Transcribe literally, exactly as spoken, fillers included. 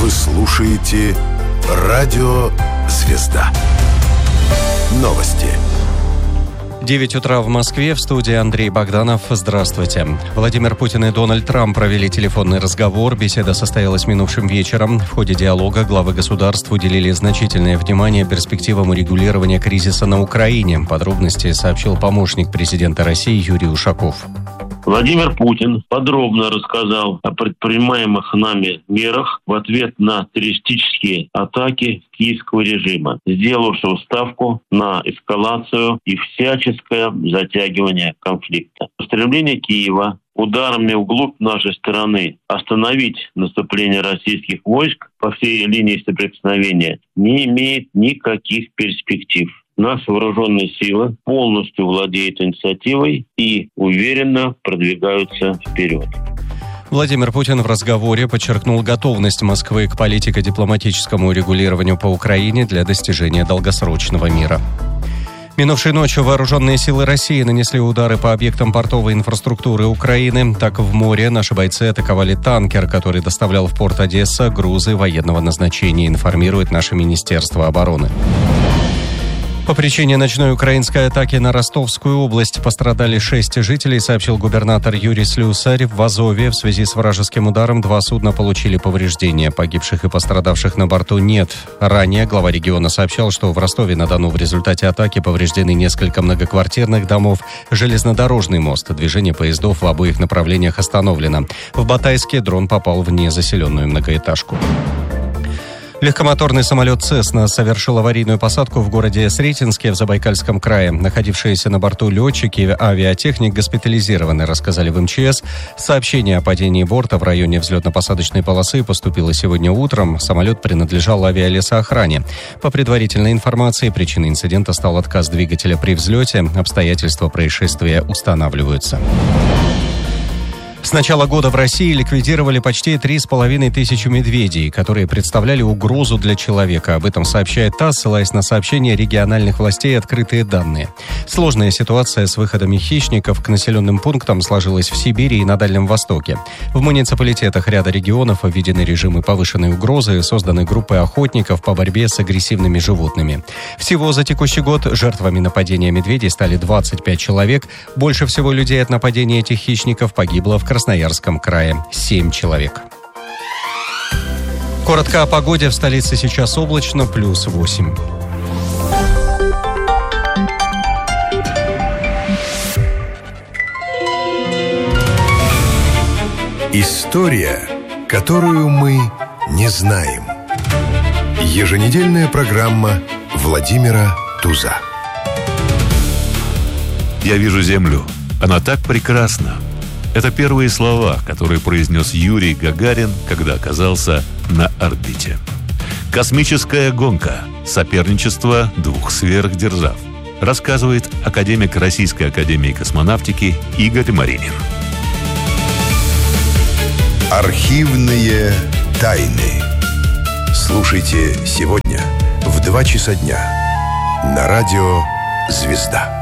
Вы слушаете Радио Звезда. Новости. девять утра в Москве, в студии Андрей Богданов. Здравствуйте. Владимир Путин и Дональд Трамп провели телефонный разговор. Беседа состоялась минувшим вечером. В ходе диалога главы государств уделили значительное внимание перспективам урегулирования кризиса на Украине. Подробности сообщил помощник президента России Юрий Ушаков. Владимир Путин подробно рассказал о предпринимаемых нами мерах в ответ на террористические атаки киевского режима, сделавшего ставку на эскалацию и всяческое затягивание конфликта. Стремление Киева ударами вглубь нашей страны остановить наступление российских войск по всей линии соприкосновения не имеет никаких перспектив. Наши вооруженные силы полностью владеют инициативой и уверенно продвигаются вперед. Владимир Путин в разговоре подчеркнул готовность Москвы к политико-дипломатическому урегулированию по Украине для достижения долгосрочного мира. Минувшей ночью вооруженные силы России нанесли удары по объектам портовой инфраструктуры Украины. Так, в море наши бойцы атаковали танкер, который доставлял в порт Одесса грузы военного назначения, информирует наше Министерство обороны. По причине ночной украинской атаки на Ростовскую область пострадали шесть жителей, сообщил губернатор Юрий Слюсарь. В Азове в связи с вражеским ударом два судна получили повреждения. Погибших и пострадавших на борту нет. Ранее глава региона сообщал, что в Ростове-на-Дону в результате атаки повреждены несколько многоквартирных домов, железнодорожный мост. Движение поездов в обоих направлениях остановлено. В Батайске дрон попал в незаселенную многоэтажку. Легкомоторный самолет «Цесна» совершил аварийную посадку в городе Сретенске в Забайкальском крае. Находившиеся на борту летчики и авиатехник госпитализированы, рассказали в эм че эс. Сообщение о падении борта в районе взлетно-посадочной полосы поступило сегодня утром. Самолет принадлежал авиалесоохране. По предварительной информации, причиной инцидента стал отказ двигателя при взлете. Обстоятельства происшествия устанавливаются. С начала года в России ликвидировали почти три с половиной тысячи медведей, которые представляли угрозу для человека. Об этом сообщает ТАСС, ссылаясь на сообщения региональных властей и открытые данные. Сложная ситуация с выходами хищников к населенным пунктам сложилась в Сибири и на Дальнем Востоке. В муниципалитетах ряда регионов введены режимы повышенной угрозы, созданы группы охотников по борьбе с агрессивными животными. Всего за текущий год жертвами нападения медведей стали двадцать пять человек. Больше всего людей от нападения этих хищников погибло в Красноярском крае – семь человек. Коротко о погоде. В столице сейчас облачно, плюс восемь. История, которую мы не знаем. Еженедельная программа Владимира Туза. Я вижу Землю. Она так прекрасна. Это первые слова, которые произнес Юрий Гагарин, когда оказался на орбите. Космическая гонка. Соперничество двух сверхдержав. Рассказывает академик Российской академии космонавтики Игорь Маринин. Архивные тайны. Слушайте сегодня в два часа дня на радио «Звезда».